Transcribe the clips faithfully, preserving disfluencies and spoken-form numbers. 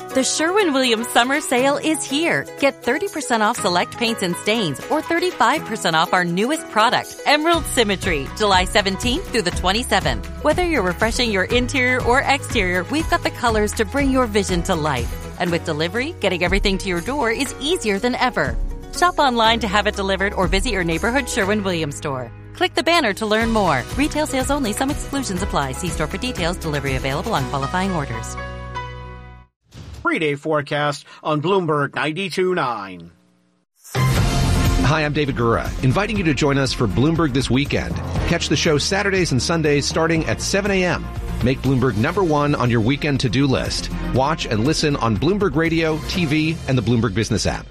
The Sherwin-Williams Summer Sale is here. Get thirty percent off select paints and stains or thirty-five percent off our newest product, Emerald Symmetry, July seventeenth through the twenty-seventh. Whether you're refreshing your interior or exterior, we've got the colors to bring your vision to life. And with delivery, getting everything to your door is easier than ever. Shop online to have it delivered or visit your neighborhood Sherwin-Williams store. Click the banner to learn more. Retail sales only. Some exclusions apply. See store for details. Delivery available on qualifying orders. Three-day forecast on Bloomberg ninety-two point nine. Hi, I'm David Gura, inviting you to join us for Bloomberg This Weekend. Catch the show Saturdays and Sundays starting at seven a.m. Make Bloomberg number one on your weekend to-do list. Watch and listen on Bloomberg Radio, T V, and the Bloomberg Business app.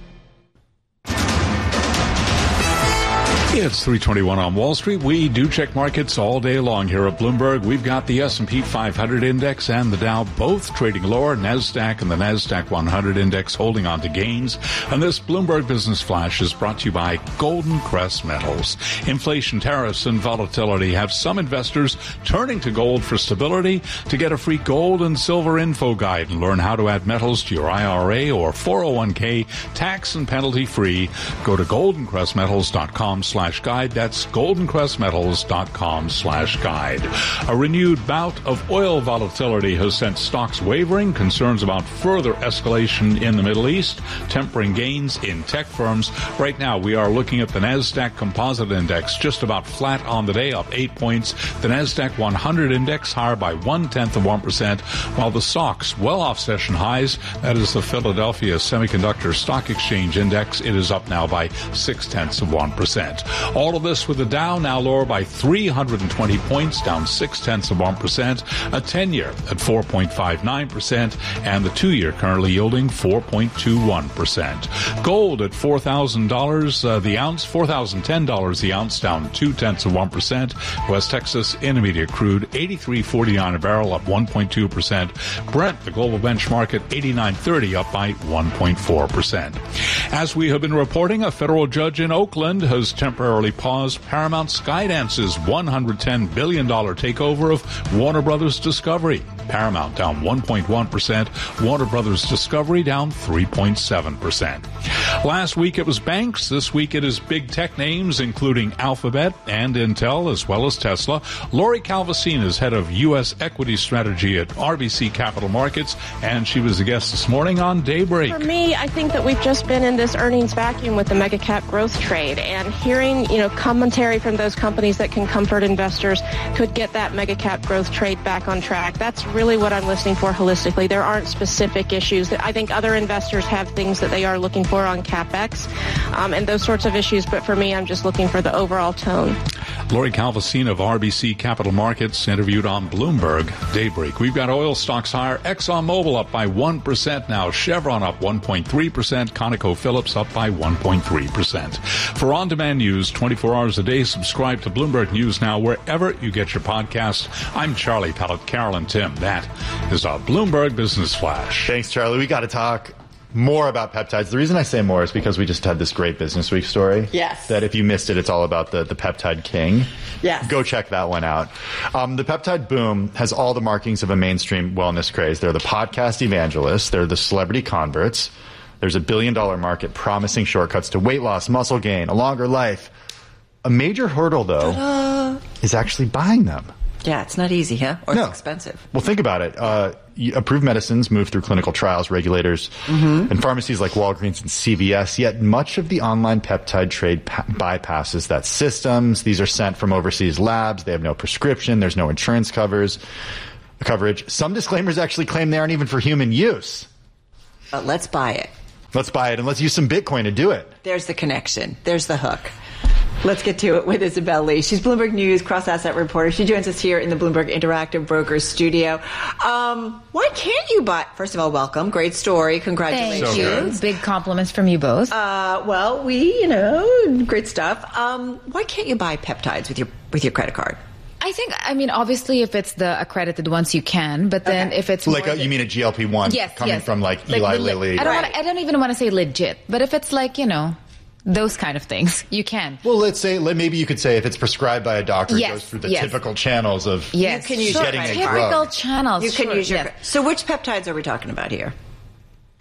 It's three twenty-one on Wall Street. We do check markets all day long here at Bloomberg. We've got the S and P five hundred index and the Dow both trading lower. NASDAQ and the NASDAQ one hundred index holding on to gains. And this Bloomberg Business Flash is brought to you by Golden Crest Metals. Inflation, tariffs, and volatility have some investors turning to gold for stability. To get a free gold and silver info guide and learn how to add metals to your I R A or four oh one k tax and penalty free, go to golden crest metals dot com slash guide. That's golden crest metals dot com slash guide. A renewed bout of oil volatility has sent stocks wavering. Concerns about further escalation in the Middle East, tempering gains in tech firms. Right now, we are looking at the NASDAQ Composite Index just about flat on the day, up eight points. The NASDAQ one hundred Index higher by one-tenth of one percent, while the S O X well off session highs. That is the Philadelphia Semiconductor Stock Exchange Index. It is up now by six-tenths of one percent. All of this with the Dow now lower by three hundred twenty points, down six-tenths of one percent, a ten-year at four point five nine percent, and the two-year currently yielding four point two one percent. Gold at four thousand dollars uh, the ounce, four thousand ten dollars the ounce, down two-tenths of one percent. West Texas Intermediate crude, eighty-three forty-nine a barrel, up one point two percent. Brent, the global benchmark, at eighty-nine thirty, up by one point four percent. As we have been reporting, a federal judge in Oakland has temporarily paused Paramount Skydance's one hundred ten billion dollars takeover of Warner Brothers Discovery. Paramount down one point one percent, Warner Brothers Discovery down three point seven percent. Last week it was banks. This week it is big tech names, including Alphabet and Intel, as well as Tesla. Lori Calvasine is head of U S equity strategy at R B C Capital Markets, and she was a guest this morning on Daybreak. For me, I think that we've just been in this earnings vacuum with the mega cap growth trade, and hearing, you know, commentary from those companies that can comfort investors could get that mega cap growth trade back on track. That's really what I'm listening for holistically. There aren't specific issues. I think other investors have things that they are looking for on CapEx um, and those sorts of issues, but for me, I'm just looking for the overall tone. Lori Calvasine of R B C Capital Markets interviewed on Bloomberg Daybreak. We've got oil stocks higher. ExxonMobil up by one percent now. Chevron up one point three percent. ConocoPhillips up by one point three percent. For on-demand news twenty-four hours a day, subscribe to Bloomberg News Now wherever you get your podcasts. I'm Charlie Pellet, Carol and Tim. That is our Bloomberg Business Flash. Thanks, Charlie. We got to talk more about peptides. The reason I say more is because we just had this great Business Week story. Yes. That if you missed it, it's all about the, the peptide king. Yes. Go check that one out. Um, the peptide boom has all the markings of a mainstream wellness craze. They're the podcast evangelists. They're the celebrity converts. There's a billion dollar market promising shortcuts to weight loss, muscle gain, a longer life. A major hurdle, though, Ta-da. is actually buying them. Yeah, it's not easy, huh? Or no. it's expensive. Well, think about it. Uh, approved medicines move through clinical trials, regulators, mm-hmm. and pharmacies like Walgreens and C V S, yet much of the online peptide trade pa- bypasses that systems. These are sent from overseas labs. They have no prescription. There's no insurance covers, coverage. Some disclaimers actually claim they aren't even for human use. But let's buy it. Let's buy it, and let's use some Bitcoin to do it. There's the connection. There's the hook. Let's get to it with Isabel Lee. She's Bloomberg News cross-asset reporter. She joins us here in the Bloomberg Interactive Brokers studio. Um, why can't you buy... First of all, welcome. Great story. Congratulations. Thank you. Big compliments from you both. Uh, well, we, you know, great stuff. Um, why can't you buy peptides with your with your credit card? I think, I mean, obviously, if it's the accredited ones, you can. But then okay. if it's like more a, you mean a G L P one yes, coming yes. from like, like Eli le- Lilly? I don't, right. wanna, I don't even want to say legit, but if it's like, you know, those kind of things, you can. Well, let's say maybe you could say if it's prescribed by a doctor, yes, it goes through the yes. typical channels of yes. you can use getting your a typical drug. channels. You can sure, use your. yes. So, which peptides are we talking about here?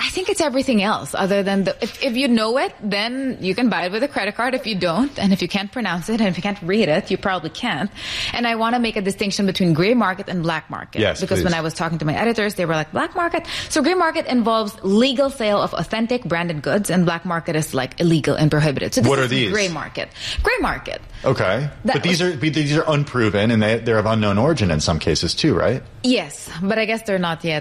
I think it's everything else other than the, if, if you know it, then you can buy it with a credit card. If you don't, and if you can't pronounce it, and if you can't read it, you probably can't. And I want to make a distinction between gray market and black market. Yes, because please. when I was talking to my editors, they were like, black market? So gray market involves legal sale of authentic branded goods, and black market is like illegal and prohibited. So this What are is these? Gray market. Gray market. Okay. That but these was- are these are unproven, and they, they're of unknown origin in some cases too, right? Yes, but I guess they're not yet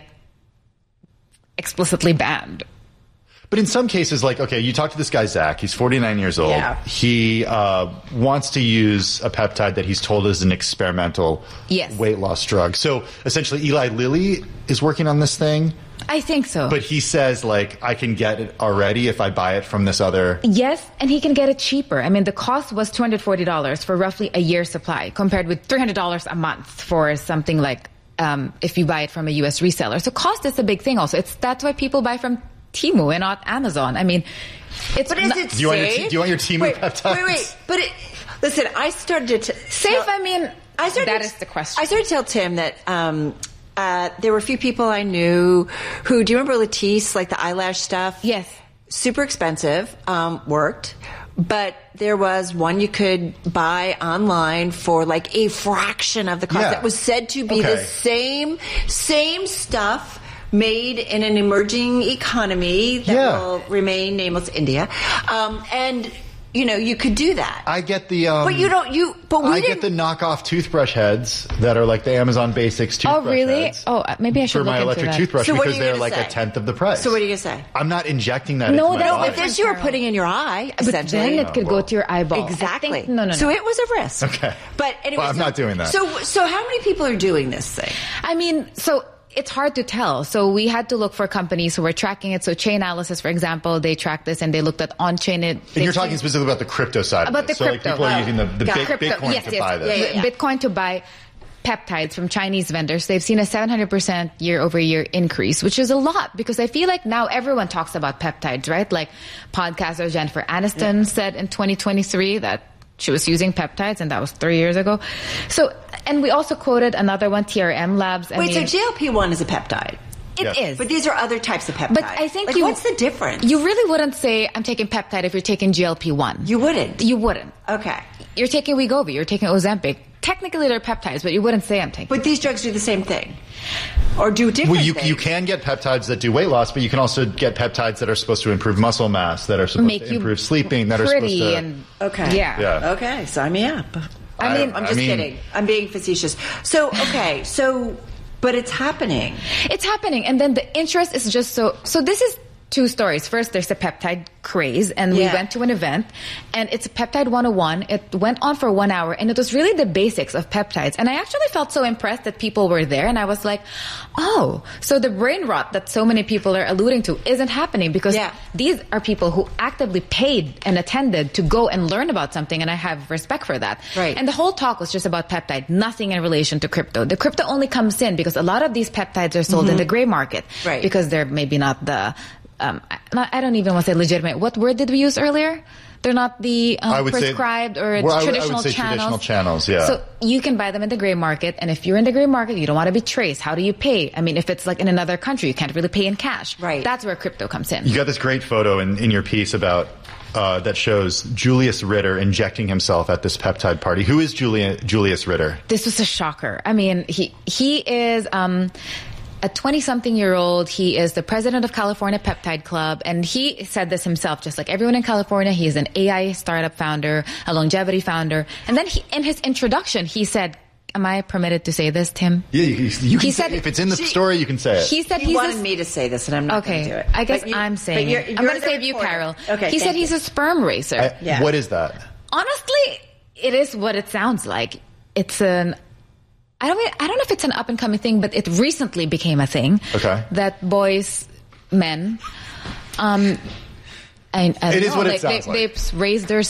explicitly banned. But in some cases, like, okay, you talk to this guy, Zach. He's forty-nine years old. Yeah. He uh, wants to use a peptide that he's told is an experimental Yes. weight loss drug. So essentially, Eli Lilly is working on this thing, I think so. but he says, like, I can get it already if I buy it from this other... Yes, and he can get it cheaper. I mean, the cost was two hundred forty dollars for roughly a year's supply, compared with three hundred dollars a month for something like um, if you buy it from a U S reseller. So cost is a big thing also. It's That's why people buy from Temu and not Amazon. I mean, it's But is not- it Do you want your safe? T- do you want your Temu wait, peptides? Wait, wait. But it, listen, I started to... T- safe. tell- I mean, I started that to- is the question. I started to tell Tim that um, uh, there were a few people I knew who... Do you remember Latisse, like the eyelash stuff? Yes. Super expensive, um, worked. But there was one you could buy online for like a fraction of the cost. Yeah. That was said to be Okay. the same same stuff made in an emerging economy that Yeah. will remain nameless, India. Um, and you know, you could do that. I get the... Um, but you don't. You. But we I didn't. get the knockoff toothbrush heads that are like the Amazon Basics Oh, toothbrush really? heads. Oh, uh, maybe I should For look my into electric that. toothbrush So what are because you they're gonna like say? a tenth of the price. So what are you gonna say? I'm not injecting that No, into my that's body. But this you were putting in your eye, But essentially. then it could well, go to your eyeball. I Exactly. think- no, no, no. So it was a risk. Okay. But anyway, Well, I'm so- not doing that. So, so how many people are doing this thing? I mean, so it's hard to tell. So we had to look for companies who were tracking it. So Chainalysis, for example, they tracked this and they looked at on-chain. It, And you're talking specifically about the crypto side About of this. the so crypto. like people are Oh, using the, the got big, it. Crypto, Bitcoin yes, to yes. buy this. Yeah, yeah, yeah. Bitcoin to buy peptides from Chinese vendors. They've seen a seven hundred percent year over year increase, which is a lot because I feel like now everyone talks about peptides, right? Like podcaster Jennifer Aniston yeah. said in twenty twenty-three that she was using peptides, and that was three years ago. So, and we also quoted another one, T R M Labs. I Wait, mean, so G L P one is a peptide? It Yes. is. But these are other types of peptides. But I think like, you, what's the difference? You really wouldn't say I'm taking peptide if you're taking G L P one. You wouldn't? You wouldn't. Okay. You're taking Wegovy, you're taking Ozempic. Technically they're peptides, but you wouldn't say I'm taking. But these drugs do the same thing. Or do different Well, you, things. you can get peptides that do weight loss, but you can also get peptides that are supposed to improve muscle mass, that are supposed Make to you improve sleeping, that are supposed pretty to... and Okay. yeah. Yeah. Okay, sign me up. I mean, I'm I just mean- kidding. I'm being facetious. So, okay, so, but it's happening. It's happening, and then the interest is just so. So this is two stories. First, there's the peptide craze, and we Yeah. went to an event, and it's Peptide one oh one. It went on for one hour, and it was really the basics of peptides. And I actually felt so impressed that people were there, and I was like, oh, so the brain rot that so many people are alluding to isn't happening because Yeah. these are people who actively paid and attended to go and learn about something, and I have respect for that. Right. And the whole talk was just about peptide, nothing in relation to crypto. The crypto only comes in because a lot of these peptides are sold in the gray market. Right. Because they're maybe not the, um, I, I don't even want to say legitimate. What word did we use earlier? They're not the um, I would say- prescribed or well, I would- I would traditional say channels. traditional channels, yeah. So you can buy them in the gray market, and if you're in the gray market, you don't want to be traced. How do you pay? I mean, if it's like in another country, you can't really pay in cash. Right. That's where crypto comes in. You got this great photo in, in your piece about uh, that shows Julius Ritter injecting himself at this peptide party. Who is Julia, Julius Ritter? This was a shocker. I mean, he he is um, a twenty-something-year-old. He is the president of California Peptide Club, and he said this himself, just like everyone in California, he is an A I startup founder, a longevity founder. And then he, in his introduction, he said, am I permitted to say this, Tim? Yeah, you, you can He say, said- if it's in the She- story, you can say it. He said He he's wanted a, me to say this, and I'm not okay. going to do it. I guess But you- I'm but saying you're- it. you're I'm going to the save you, reporter. Carol. Okay, he thank said he's you. a sperm racer. I- Yeah. What is that? Honestly, it is what it sounds like. It's an I don't mean, I don't know if it's an up and coming thing, but it recently became a thing. Okay. That boys, men, um, I, I don't It is know, what it like, sounds they, like. They raise their